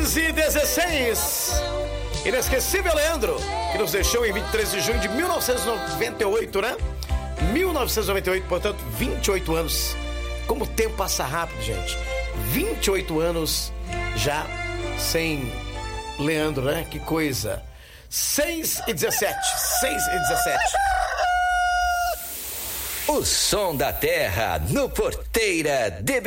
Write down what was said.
6h16. Inesquecível Leandro, que nos deixou em 23 de junho de 1998, né? 1998, portanto, 28 anos. Como o tempo passa rápido, gente. 28 anos já sem Leandro, né? Que coisa. 6h17. 6h17. O som da terra no Porteira de